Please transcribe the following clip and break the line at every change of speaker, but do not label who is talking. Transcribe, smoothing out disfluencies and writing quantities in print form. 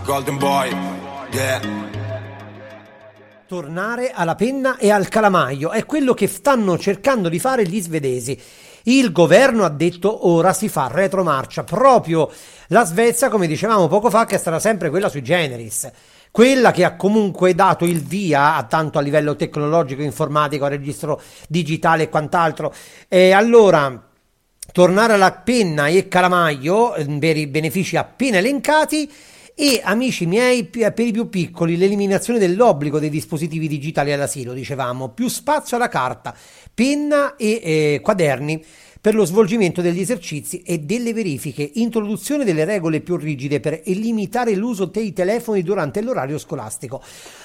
Golden Boy, yeah.
Tornare alla penna e al calamaio è quello che stanno cercando di fare gli svedesi. Il governo ha detto ora si fa retromarcia. Proprio la Svezia, come dicevamo poco fa, che è stata sempre quella sui generis. Quella che ha comunque dato il via a tanto a livello tecnologico, informatico, registro digitale e quant'altro. E allora tornare alla penna e calamaio per i benefici appena elencati. E amici miei, per i più piccoli, l'eliminazione dell'obbligo dei dispositivi digitali all'asilo, dicevamo, più spazio alla carta, penna e quaderni per lo svolgimento degli esercizi e delle verifiche, introduzione delle regole più rigide per limitare l'uso dei telefoni durante l'orario scolastico.